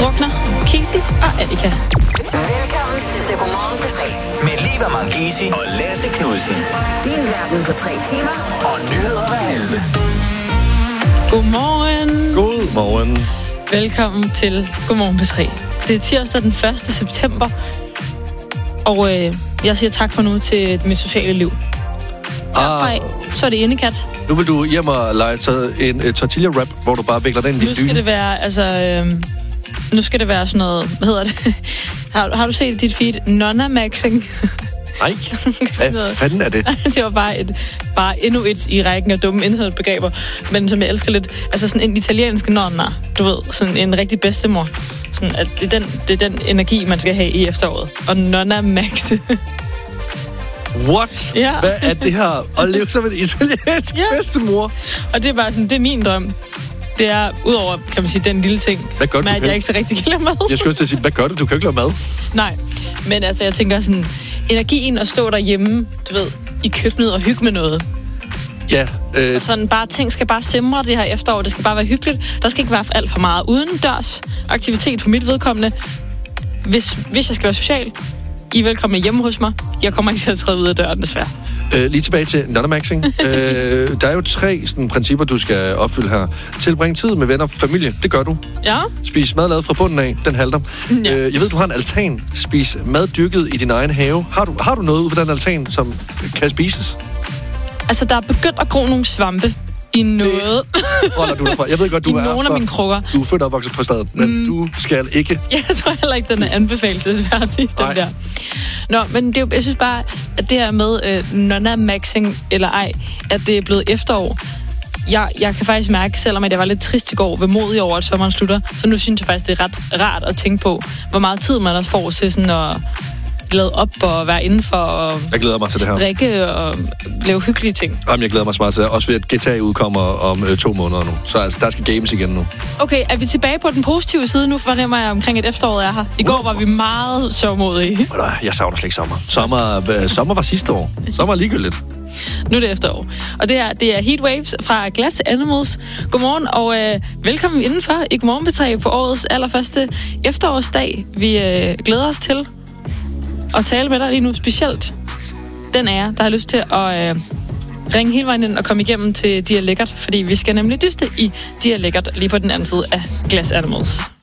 Bruckner, Casey og Annika. Velkommen til Godmorgen på 3. Med Liva Mangesi og Lasse Knudsen. Din verden på 3 timer. Og nyheder hver halve. Godmorgen. Godmorgen. Velkommen til Godmorgen på 3. Det er tirsdag den 1. september. Og jeg siger tak for nu til mit sociale liv. Herfra, så er det indekat. Nu vil du hjem og lege en tortilla-wrap, hvor du bare vikler den i Nu skal det være, nu skal det være sådan noget, hvad hedder det? Har du set dit feed? Nonna-maxing? Nej, hvad fanden er det? Det var bare endnu et i rækken af dumme internetbegreber, men som jeg elsker lidt. Altså sådan en italiensk nonna, du ved, sådan en rigtig bedstemor. Sådan at det er den energi, man skal have i efteråret. Og nonna-maxe. What? Ja. Hvad er det her? At leve som en italiensk bedstemor? Og det er bare sådan, det er min drøm. Det er, udover, kan man sige, den lille ting, hvad gør du, at jeg ikke så rigtig kan lave mad. Jeg skulle til at sige, hvad gør du? Du kan ikke lave mad. Nej, men altså, jeg tænker sådan, energien at stå derhjemme, du ved, i køkkenet og hygge med noget. Ja. Og sådan bare, ting skal bare stemre det her efterår. Det skal bare være hyggeligt. Der skal ikke være alt for meget udendørs aktivitet på mit vedkommende. Hvis jeg skal være social, I er velkommen hjemme hos mig. Jeg kommer ikke til at træde ud af døren, desværre. Lige tilbage til nonna-maxing. Der er jo 3 sådan, principper, du skal opfylde her. Tilbring tid med venner og familie. Det gør du. Ja. Spis mad lavet fra bunden af. Den halter. Ja. Jeg ved, du har en altan. Spis mad dyrket i din egen have. Har du noget ude på den altan, som kan spises? Altså, der er begyndt at gro nogle svampe i noget. Holder du fra. Jeg ved godt, du I nogle af mine krukker. Du er født og opvokset på stedet, men du skal ikke. Jeg tror heller ikke, den er anbefalelsesværdig, den der. Nå, men det er jo, jeg synes bare, at det her med nonna-maxing eller ej, at det er blevet efterår. Jeg kan faktisk mærke, selvom jeg var lidt trist i går, vemodig over, at sommeren slutter, så nu synes jeg faktisk, det er ret rart at tænke på, hvor meget tid man også får til sådan at lade op og være indenfor og jeg glæder mig til det her. Drikke og lave hyggelige ting. Jamen, jeg glæder mig så meget til det. Også ved, at GTA udkommer om 2 måneder nu. Så altså, der skal games igen nu. Okay, er vi tilbage på den positive side nu? Fornemmer jeg omkring et efterår er her. I går var vi meget sørgmodige. Jeg savner slet ikke sommer. Sommer var sidste år. Sommer er ligegyldigt. Nu er det efterår. Og det er Heatwaves fra Glass Animals. Godmorgen og velkommen indenfor i Godmorgen P3 på årets allerførste efterårsdag. Vi glæder os til at tale med dig lige nu, specielt den af jer, der har lyst til at ringe hele vejen ind og komme igennem til Dear Lækkert, fordi vi skal nemlig dyste i Dear Lækkert lige på den anden side af Glass Animals.